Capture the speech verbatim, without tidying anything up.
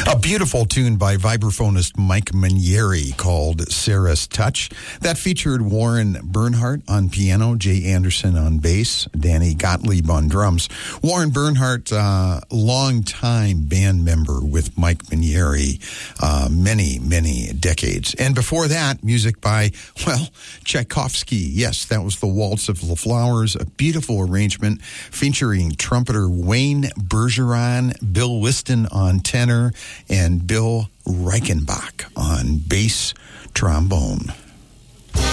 A beautiful tune by vibraphonist Mike Manieri called Sarah's Touch. That featured Warren Bernhardt on piano, Jay Anderson on bass, Danny Gottlieb on drums. Warren Bernhardt, uh, long-time band member with Mike Manieri, uh, many, many decades. And before that, music by, well, Tchaikovsky. Yes, that was the Waltz of the Flowers, a beautiful arrangement featuring trumpeter Wayne Bergeron, Bill Whiston on tenor, and Bill Reichenbach on bass trombone.